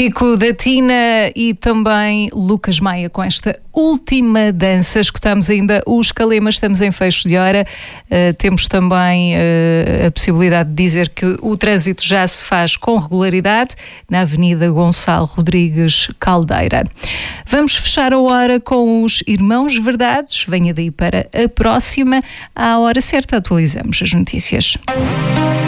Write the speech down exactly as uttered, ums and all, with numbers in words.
Kiko da Tina e também Lucas Maia com esta última dança. Escutamos ainda os Calemas, estamos em fecho de hora. Uh, temos também uh, a possibilidade de dizer que o trânsito já se faz com regularidade na Avenida Gonçalo Rodrigues Caldeira. Vamos fechar a hora com os Irmãos Verdades. Venha daí para a próxima. À hora certa atualizamos as notícias.